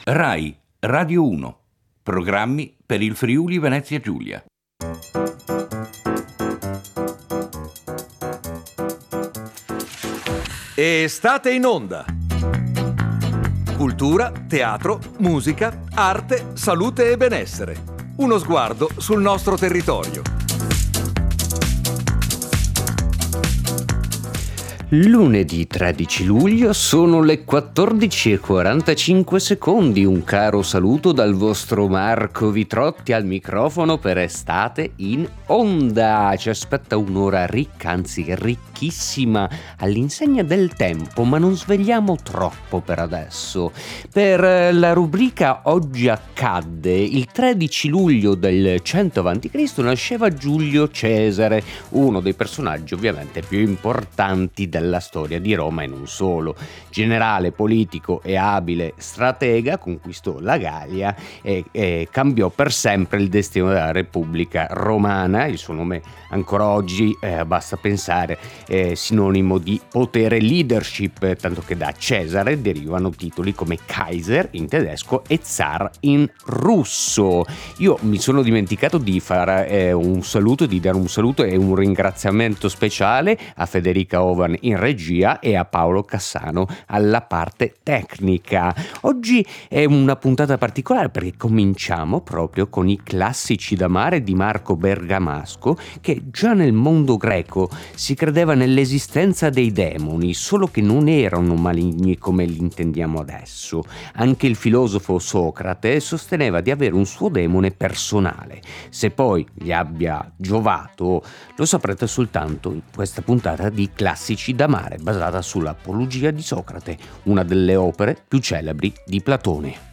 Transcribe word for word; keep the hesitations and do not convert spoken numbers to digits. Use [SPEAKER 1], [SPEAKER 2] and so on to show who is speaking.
[SPEAKER 1] Rai Radio uno. Programmi per il Friuli Venezia Giulia.
[SPEAKER 2] E state in onda. Cultura, teatro, musica, arte, salute e benessere. Uno sguardo sul nostro territorio.
[SPEAKER 3] Lunedì tredici luglio sono le quattordici e quarantacinque secondi. Un caro saluto dal vostro Marco Vitrotti al microfono per Estate in Onda. Ci aspetta un'ora ricca, anzi ricchissima, all'insegna del tempo, ma non svegliamo troppo per adesso. Per la rubrica Oggi accadde, il tredici luglio del cento avanti Cristo nasceva Giulio Cesare, uno dei personaggi ovviamente più importanti della storia di Roma e non solo. Generale, politico e abile stratega, conquistò la Gallia e, e cambiò per sempre il destino della Repubblica Romana. Il suo nome ancora oggi eh, basta pensare è sinonimo di potere, leadership, tanto che da Cesare derivano titoli come Kaiser in tedesco e Zar in russo. Io mi sono dimenticato di fare eh, un saluto, di dare un saluto e un ringraziamento speciale a Federica Ovan in regia e a Paolo Cassano alla parte tecnica. Oggi è una puntata particolare perché cominciamo proprio con i classici d'amare di Marco Bergamasco, che già nel mondo greco si credeva nell'esistenza dei demoni, solo che non erano maligni come li intendiamo adesso. Anche il filosofo Socrate sosteneva di avere un suo demone personale. Se poi gli abbia giovato lo saprete soltanto in questa puntata di Classici d'amare, basata sull'Apologia di Socrate, una delle opere più celebri di Platone.